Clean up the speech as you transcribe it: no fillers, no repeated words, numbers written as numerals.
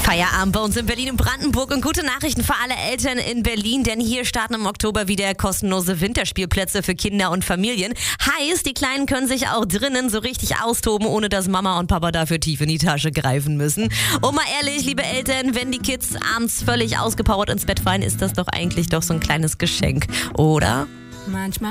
Feierabend bei uns in Berlin und Brandenburg und gute Nachrichten für alle Eltern in Berlin, denn hier starten im Oktober wieder kostenlose Winterspielplätze für Kinder und Familien. Heißt, die Kleinen können sich auch drinnen so richtig austoben, ohne dass Mama und Papa dafür tief in die Tasche greifen müssen. Und mal ehrlich, liebe Eltern, wenn die Kids abends völlig ausgepowert ins Bett fallen, ist das doch eigentlich doch so ein kleines Geschenk, oder? Manchmal